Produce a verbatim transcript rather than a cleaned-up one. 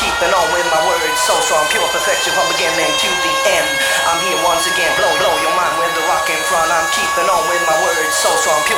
keeping on with my words so strong, pure perfection from beginning to the end. I'm here once again, blow, blow your mind with the rock in front. I'm keeping on with my words so strong, pure